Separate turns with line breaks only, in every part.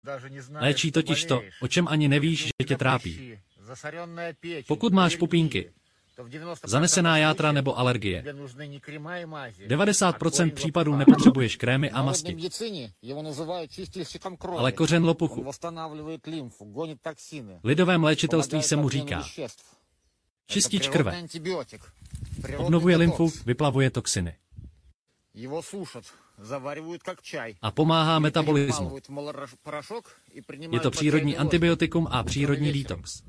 Léčí totiž to, o čem ani nevíš, že tě trápí. Pokud máš pupínky, zanesená játra nebo alergie, 90% případů nepotřebuješ krémy a masti. Ale kořen lopuchu. V lidovém léčitelství se mu říká čistič krve. Obnovuje lymfu, vyplavuje toxiny. A pomáhá metabolismu. Je to přírodní antibiotikum a přírodní detox.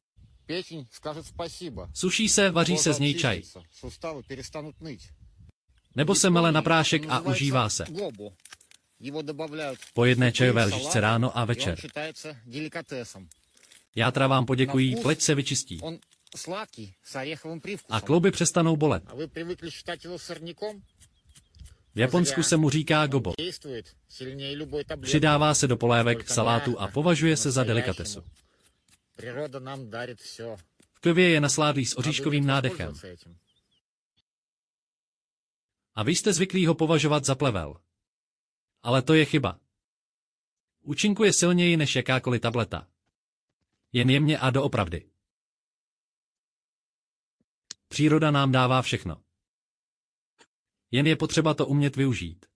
Suší se, vaří se z něj čaj. Nebo se mele na prášek a užívá se. Po jedné čajové lžičce ráno a večer. Játra vám poděkují, pleť se vyčistí. A klouby přestanou bolet. V Japonsku se mu říká gobo. Přidává se do polévek, salátu a považuje se za delikatesu. V klivě je nasládlý s oříškovým nádechem. A vy jste zvyklí ho považovat za plevel. Ale to je chyba. Účinkuje silněji než jakákoliv tableta. Jen jemně a doopravdy. Příroda nám dává všechno. Jen je potřeba to umět využít.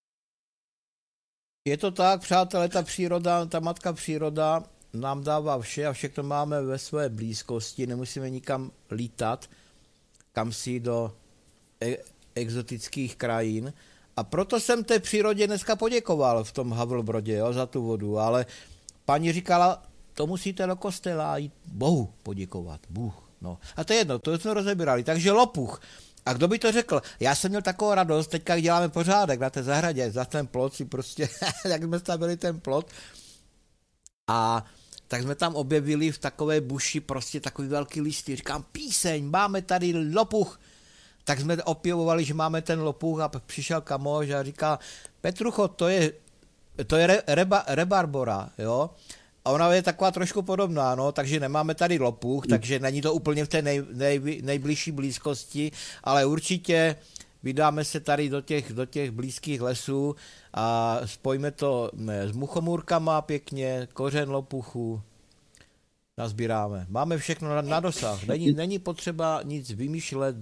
Je to tak, přátelé, ta příroda, ta matka příroda nám dává vše a všechno máme ve své blízkosti, nemusíme nikam lítat, kam si do exotických krajin. A proto jsem té přírodě dneska poděkoval v tom Havlbrodě, jo, za tu vodu, ale paní říkala, to musíte do kostela jít Bohu poděkovat, Bůh. No. A to je jedno, to jsme rozebírali, takže lopuch. A kdo by to řekl? Já jsem měl takovou radost, teďka děláme pořádek na té zahradě, za ten plot si prostě, jak jsme stavili ten plot. A tak jsme tam objevili v takové buši prostě takový velký listy. Říkám, píseň, máme tady lopuch. Tak jsme opěvovali, že máme ten lopuch a přišel kamoš a říká, Petrucho, to je rebarbora, jo. A ona je taková trošku podobná, no, takže nemáme tady lopuch, takže není to úplně v té nejbližší blízkosti, ale určitě vydáme se tady do těch blízkých lesů a spojíme to s muchomůrkama pěkně, kořen lopuchu, nazbíráme. Máme všechno na dosah, není potřeba nic vymýšlet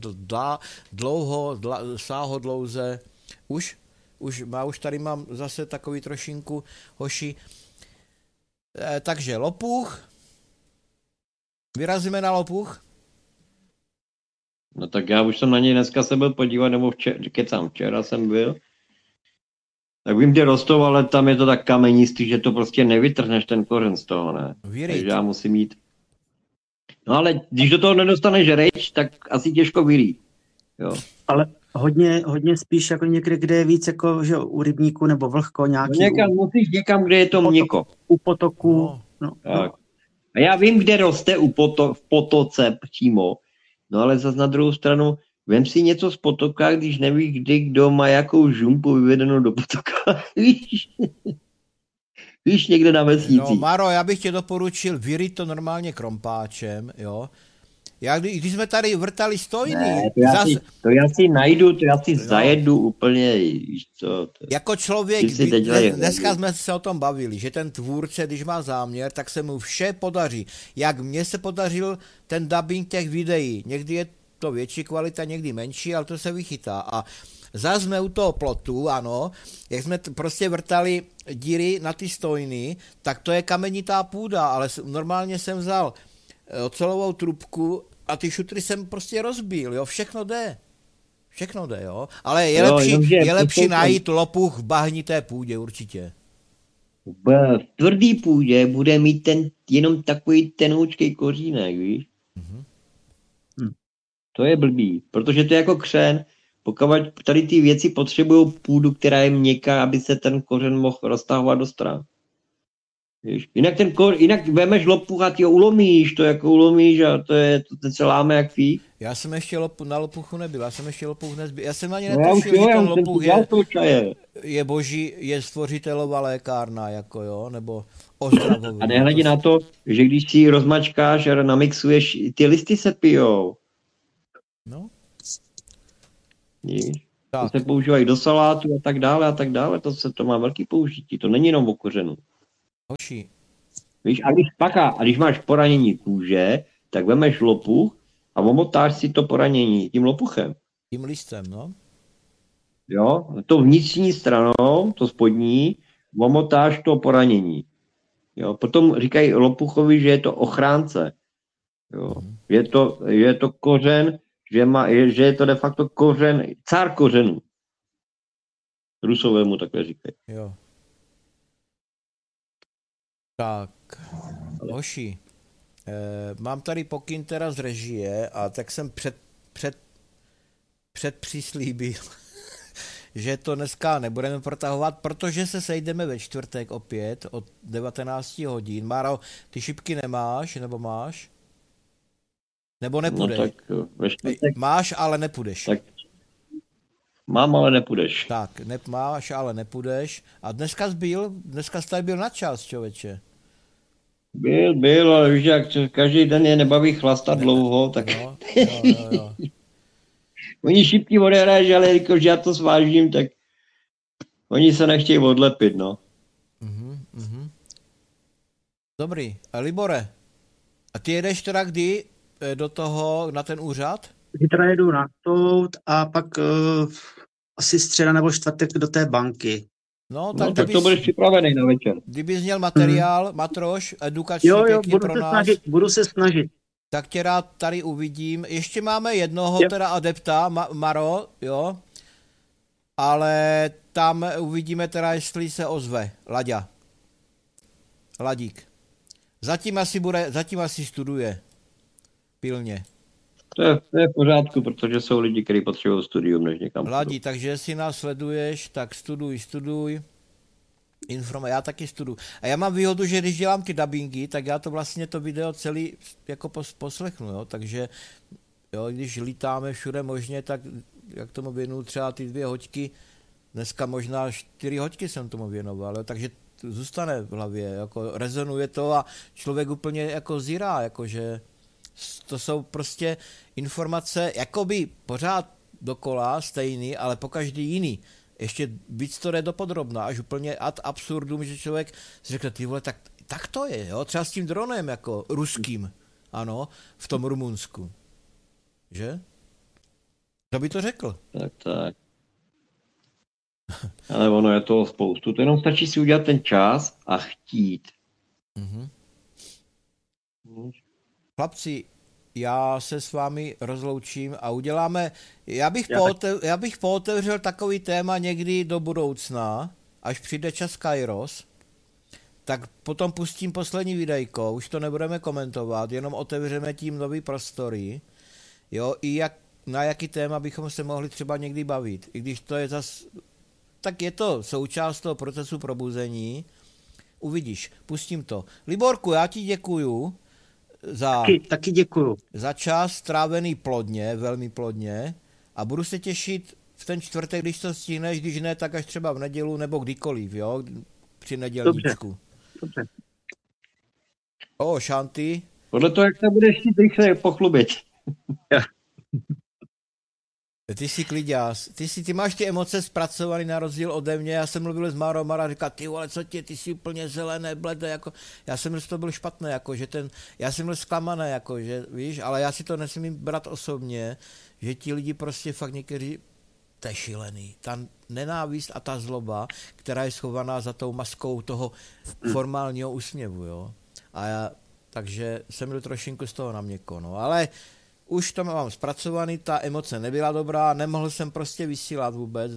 sáhodlouze. Už tady mám zase takový trošinku, hoši. Takže lopuch. Vyrazíme na lopuch.
No tak já už jsem na něj dneska se byl podívat, nebo včera jsem byl. Tak vím, kde rostou, ale tam je to tak kamenistý, že to prostě nevytrhneš ten kořen z toho, ne? Takže já musím jít. No ale když do toho nedostaneš řeč, tak asi těžko vyrít. Jo.
Ale hodně spíš jako někde, kde je víc jako, že u rybníku nebo vlhko nějaký.
No musíš někam, kde je to měkko.
U potoku. No.
Tak. A já vím, kde roste v potoce přímo. No ale zase na druhou stranu, vem si něco z potoka, když nevíš, kdo má jakou žumpu vyvedenou do potoka. Víš, někde na vesnici.
No Maro, já bych tě doporučil vyryt to normálně krompáčem, jo. Když jsme tady vrtali stojny...
Ne, to já si najdu, to já si zajedu úplně, víš co.
Jako člověk, dneska jsme se o tom bavili, že ten tvůrce, když má záměr, tak se mu vše podaří. Jak mně se podařil ten dubbing těch videí. Někdy je to větší kvalita, někdy menší, ale to se vychytá. A zase jsme u toho plotu, ano, jak jsme prostě vrtali díry na ty stojny, tak to je kamenitá půda, ale normálně jsem vzal ocelovou trubku a ty šutry jsem prostě rozbil, jo, všechno jde, jo, ale je lepší najít lopuch v bahnité půdě, určitě.
V tvrdý půdě bude mít jenom takový tenoučkej kořínek, víš? To je blbý, protože to je jako křen, pokud tady ty věci potřebují půdu, která je měkká, aby se ten kořen mohl roztahovat do stran. Jinak vemeš lopuch a ty ho ulomíš, a to se láme jak fík.
Já jsem ještě na lopuchu nebyl, já jsem ani netušil, že ten lopuch je boží, je stvořitelová lékárna, jako jo, nebo ozdravový.
A nehledě na to, že když si rozmačkáš a namixuješ, ty listy se pijou.
No.
To se používají do salátu a tak dále, to má velký použití, to není jenom o kořenu.
Hoši,
Víš, a když máš poranění kůže, tak vemeš lopuch a omotáš si to poranění tím lopuchem.
tím listem, no.
Jo, to vnitřní stranou, to spodní, omotáš to poranění. Jo, potom říkají lopuchovi, že je to ochránce. Jo. Je to kořen, že je to de facto kořen, cár kořenů. Rusové mu takhle říkají.
Jo. Tak, hoši, mám tady pokyn teda z režie a tak jsem předpříslíbil, že to dneska nebudeme protahovat, protože se sejdeme ve čtvrtek opět od 19 hodin. Máro, ty šipky nemáš, nebo máš? Nebo nepůjdeš?
No tak ve čtvrtek.
Máš, ale nepůjdeš.
Tak mám, ale nepůjdeš.
Tak, máš, ale nepůjdeš. A dneska jsi tady byl na čas, člověče.
Byl, ale víš, jak každý den je nebaví chlastat dlouho, tak
Jo.
oni šipky odehráš, ale jakož já to svážím, tak oni se nechtějí odlepit, no.
Dobrý. A Libore, a ty jedeš teda kdy do toho, na ten úřad?
Zítra jedu na soud a pak asi středa nebo čtvrtek do té banky.
No,
Tak to budeš připravený na večer.
Kdybys měl materiál, Matroš, edukační pěkně pro nás.
Budu se snažit.
Tak tě rád tady uvidím. Ještě máme jednoho teda adepta, Maro, jo. Ale tam uvidíme teda, jestli se ozve. Ladík. Zatím asi studuje. Pilně.
To je v pořádku, protože jsou lidi, kteří potřebují studium, než někam.
Ladí, takže jestli nás sleduješ, tak studuj. Já taky studuju. A já mám výhodu, že když dělám ty dubbingy, tak já to vlastně to video celý jako poslechnu, jo. Takže jo, když lítáme všude možně, tak jak tomu věnuju třeba ty 2 hoďky, dneska možná 4 hoďky jsem tomu věnoval, jo. Takže zůstane v hlavě, jako rezonuje to a člověk úplně jako zírá, jakože to jsou prostě informace jakoby pořád dokola stejný, ale po každý jiný. Ještě víc to jde dopodrobna, až úplně ad absurdum, že člověk si řekne, ty vole, tak to je, jo, třeba s tím dronem jako ruským, ano, v tom Rumunsku. Že? Kdo by to řekl?
Tak. Ale ono je toho spoustu, to jenom stačí si udělat ten čas a chtít.
Chlapci, já se s vámi rozloučím a uděláme, já bych pootevřel takový téma někdy do budoucna, až přijde čas Kairos, tak potom pustím poslední videjko, už to nebudeme komentovat, jenom otevřeme tím nový prostory, jo, i na jaký téma bychom se mohli třeba někdy bavit, i když to je tak je to součást toho procesu probuzení, uvidíš, pustím to. Liborku, já ti děkuju,
Taky děkuju.
za čas strávený plodně, velmi plodně a budu se těšit v ten čtvrtek, když to stihneš, když ne, tak až třeba v nedělu nebo kdykoliv, jo, při nedělníčku.
Dobře.
Šanty.
Podle toho, jak se budeš chtít rychle pochlubit.
Ty jsi kliďás, ty máš ty emoce zpracovaný na rozdíl ode mě, já jsem mluvil s Márou, Mara říká, ty vole, co ty jsi úplně zelené, bledé, jako, já jsem myslel, že to byl špatné, jako, že já jsem byl zklamaný, jako, že, víš, ale já si to nesmím brát osobně, že ti lidi prostě fakt někteří, to je šílený, ta nenávist a ta zloba, která je schovaná za tou maskou toho formálního úsměvu, jo, takže jsem byl trošinku z toho na měkko, no, ale už to mám zpracovaný, ta emoce nebyla dobrá, nemohl jsem prostě vysílat vůbec,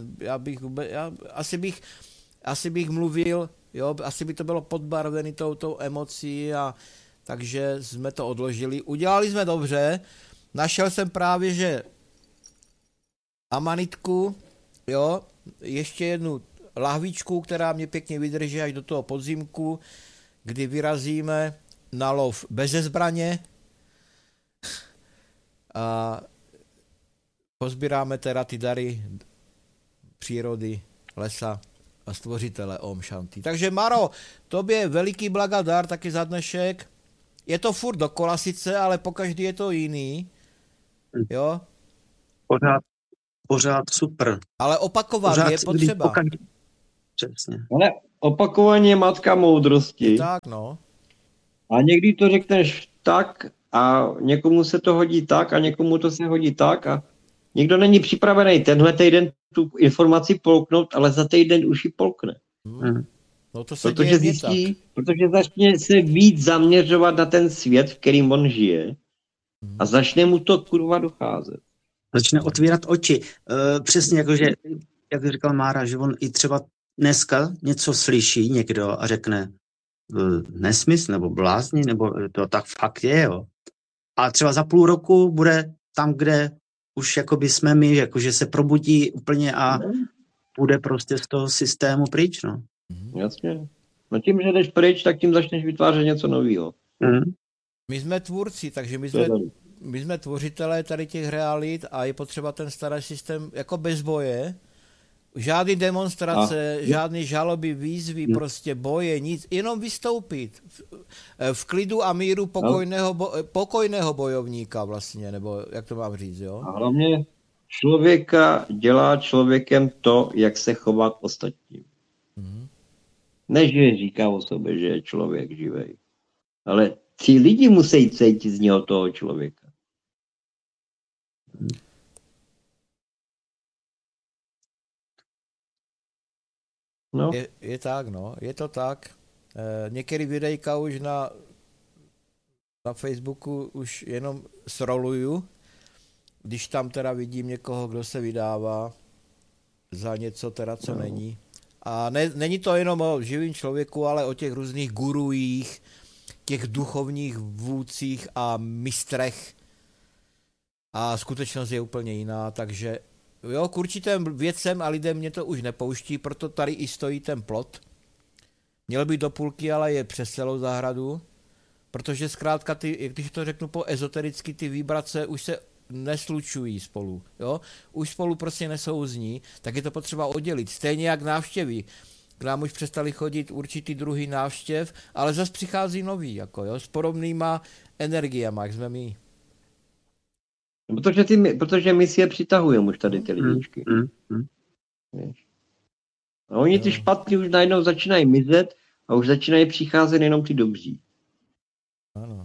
asi bych mluvil, jo, asi by to bylo podbarvený tou emocí takže jsme to odložili. Udělali jsme dobře, našel jsem právě, že amanitku, jo, ještě jednu lahvičku, která mě pěkně vydrží až do toho podzimku, kdy vyrazíme na lov beze zbraně, a pozbíráme teda ty dary přírody, lesa a stvořitele Om Shanti. Takže Maro, tobě veliký blagadar taky za dnešek. Je to furt dokola sice, ale pokaždý je to jiný. Jo?
Pořád super.
Ale opakovat je potřeba.
Přesně.
Opakovaně je matka moudrosti.
Tak, no.
A někdy to řekneš tak a někomu se to hodí tak a někomu to se hodí tak a někdo není připravený tenhle týden tu informaci polknout, ale za týden už ji polkne.
No to se
Protože
děje mně
zjistí, protože začne se víc zaměřovat na ten svět, v kterým on žije a začne mu to kurva docházet.
Začne otvírat oči. Přesně jakože, jak říkal Mára, že on i třeba dneska něco slyší někdo a řekne nesmysl, nebo blázni, nebo to tak fakt je, jo. A třeba za půl roku bude tam, kde už jakoby jsme my, jakože se probudí úplně a bude prostě z toho systému pryč, no.
Jasně. No tím, že jdeš pryč, tak tím začneš vytvářet něco nového.
My jsme tvůrci, takže my jsme tvořitelé tady těch realit a je potřeba ten starý systém jako bez boje. Žádný demonstrace, žádný žaloby, výzvy, prostě boje, nic, jenom vystoupit. V klidu a míru pokojného bojovníka vlastně, nebo jak to mám říct, jo?
A hlavně člověka dělá člověkem to, jak se chovat ostatním. Ne, že říká o sobě, že je člověk živej. Ale ti lidi musí cítit z něho toho člověka. No.
Je tak, no, je to tak. Některé videjka už na Facebooku už jenom sroluju, když tam teda vidím někoho, kdo se vydává za něco teda, co není. A není to jenom o živým člověku, ale o těch různých guruích, těch duchovních vůdcích a mistrech. A skutečnost je úplně jiná, takže jo, k určitým věcem a lidem mě to už nepouští, proto tady i stojí ten plot. Měl být do půlky, ale je přes celou zahradu, protože zkrátka když to řeknu po ezotericky, ty vibrace už se neslučují spolu, jo? Už spolu prostě nesouzní, tak je to potřeba oddělit. Stejně jak návštěvy. K nám už přestali chodit určitý druhý návštěv, ale zase přichází nový, jako jo, s podobnýma energiema, jak jsme my.
Protože my si je přitahujeme už tady ty lidičky. A oni ty špatný už najednou začínají mizet a už začínají přicházet jenom ty dobří.
Ano.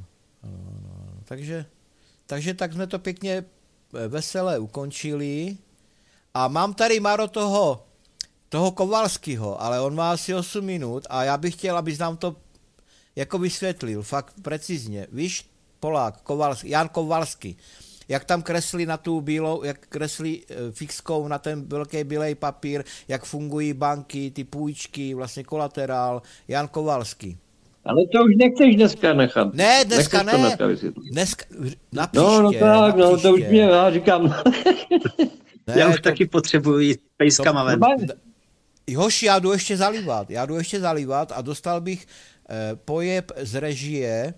Takže tak jsme to pěkně veselé ukončili. A mám tady, Maro, toho Kovalského, ale on má asi 8 minut a já bych chtěl, abys nám to jako vysvětlil, fakt precizně. Víš, Polák, Jan Kovalský, jak tam kreslí na tu bílou, jak kreslí fixkou na ten velký bílej papír, jak fungují banky, ty půjčky, vlastně kolaterál, Jan Kovalský.
Ale to už nechceš dneska nechat.
Ne, dneska ne. Dneska, na příště.
No tak, no to už mě, já říkám.
Ne,
já už taky potřebuji jít pejskama ven.
Hoši, já jdu ještě zalivat a dostal bych pojeb z režie,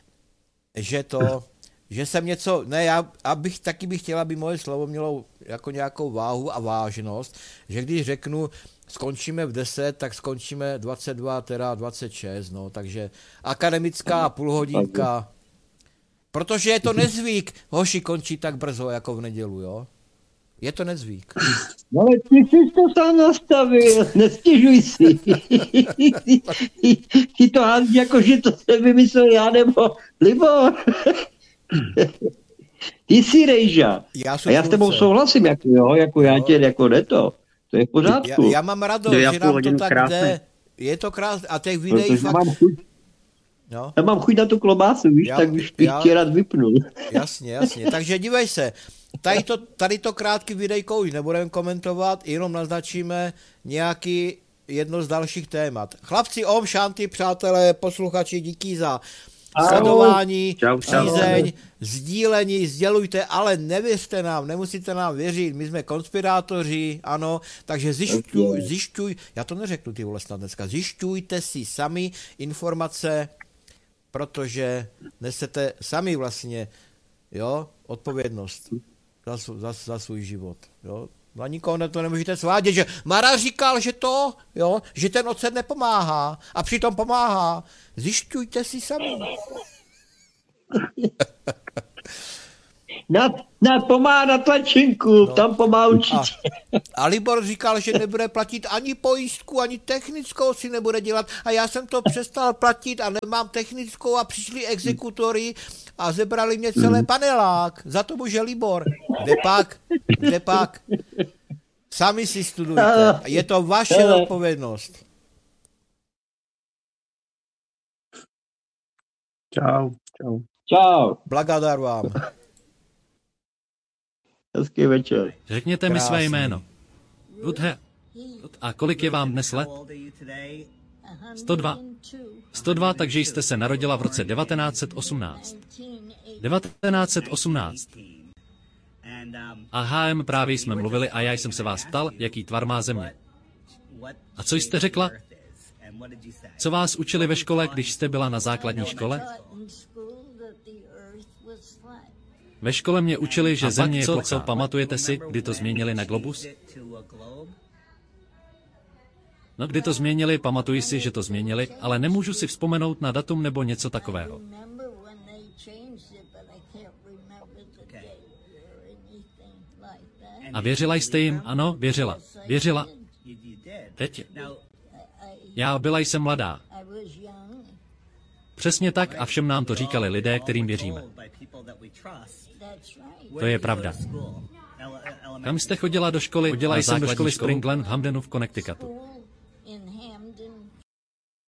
že jsem něco, ne, taky bych chtěl, aby moje slovo mělo jako nějakou váhu a vážnost, že když řeknu, skončíme v 10, tak skončíme 22, teda 26, no, takže akademická půlhodinka, protože je to nezvyk, hoši končí tak brzo, jako v nedělu, jo. Je to nezvyk.
No ale ty jsi to sám nastavil, nestěžuj si. Ty to hází jako, že to se vymyslel já nebo Libor. Ty jsi rejža. A já s tebou souhlasím, jako já tě, jako jde to. To je v pořádku.
Já mám radost, že nám to tak jde. Je to krásné. A těch videí fakt...
Já mám chuť na tu klobásu, víš, tak už bych tě rád vypnul.
Jasně. Takže dívej se. Tady to krátký videjko už nebudeme komentovat, jenom naznačíme nějaký jedno z dalších témat. Chlapci, om šanty, přátelé, posluchači, díky za sledování, přízeň, sdílení, sdělujte, ale nevěřte nám, nemusíte nám věřit, my jsme konspirátoři, ano, takže zjišťuj, já to neřeknu ty vole snad dneska, zjišťujte si sami informace, protože nesete sami vlastně, jo, odpovědnost za svůj život, jo. Na nikoho to nemůžete svádět, že Mara říkal, že ten ocet nepomáhá a přitom pomáhá. Zjišťujte si sami.
Pomáhá na tlačinku, tam pomáhá určitě.
A Libor říkal, že nebude platit ani pojistku, ani technickou si nebude dělat. A já jsem to přestal platit a nemám technickou a přišli exekutory a zebrali mě celé panelák. Za to může Libor. Kde pak? Sami si studujte. Je to vaše odpovědnost.
Čau.
Blagadar vám.
Hezký večer.
Řekněte mi své jméno. A kolik je vám dnes let? 102. 102, takže jste se narodila v roce 1918. 1918. A HM právě jsme mluvili a já jsem se vás ptal, jaký tvar má Země. A co jste řekla? Co vás učili ve škole, když jste byla na základní škole? Ve škole mě učili, že Země je plochá. Pamatujete si, kdy to změnili na globus? No, kdy to změnili, pamatuji si, že to změnili, ale nemůžu si vzpomenout na datum nebo něco takového. A věřila jste jim? Ano, věřila. Věřila. Teď. Já byla jsem mladá. Přesně tak a všem nám to říkali lidé, kterým věříme. To je pravda. Kam jste chodila do školy? Chodila jsem do školy Spring Glen v Hamdenu v Connecticutu.